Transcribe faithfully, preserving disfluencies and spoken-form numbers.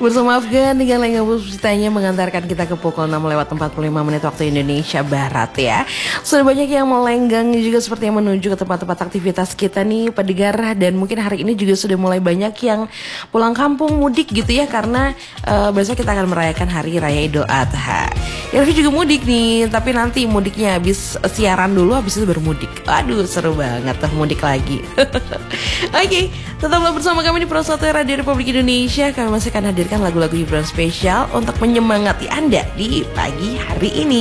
Bersama Afgan dengan Lengga Puspitanya mengantarkan kita ke pukul enam lewat empat puluh lima menit waktu Indonesia Barat ya. Sudah banyak yang melenggang juga seperti yang menuju ke tempat-tempat aktivitas kita nih pendengar. Dan mungkin hari ini juga sudah mulai banyak yang pulang kampung mudik gitu ya. Karena uh, besok kita akan merayakan Hari Raya Idul Adha. Irvi juga mudik nih, tapi nanti mudiknya habis siaran dulu, habis itu baru mudik. Aduh seru banget tuh mudik lagi. Oke, okay, tetaplah bersama kami di Pro satu Radio Republik Indonesia. Kami masih akan hadirkan lagu-lagu hiburan spesial untuk menyemangati Anda di pagi hari ini.